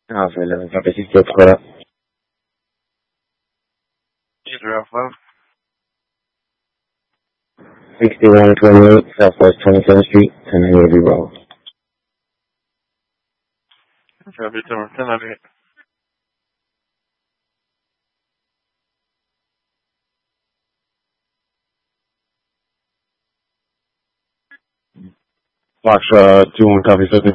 Alpha 11, copy 64, split up. Either Alpha. 6128 Southwest 27th Street, 1098 Road. Copy 1098. Fox 21, copy 50.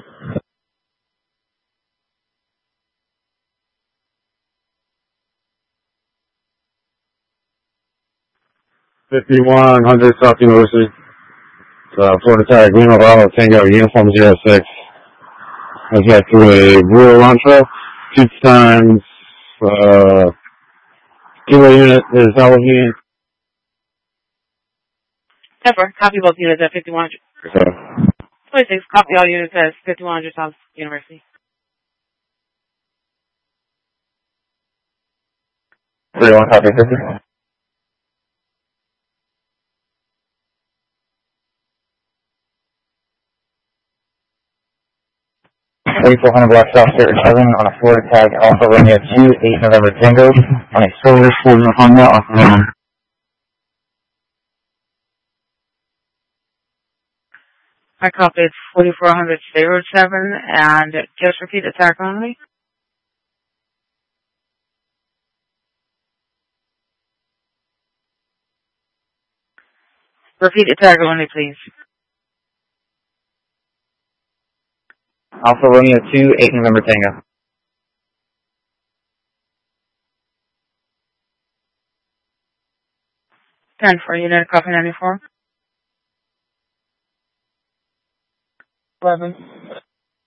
$5,100 South University. Florida Tag, Lima Bravo, Tango, Uniform 06. I got through a rural rancho. 2 times, kilo unit is Halloween. Pepper, copy both units at 5100. 26, copy all units at 5100 South University. 31, copy 50. $3,400 block South 37 on a Florida Tag Alpha Romeo 2, 8 November Tango on a silver Ford Honda off of him. I copy it's 4400 07 and just repeat the tag only. Repeat the tag only, please. Alpha Romeo 2, 8 November Tango. 10 for unit, copy 94. 11.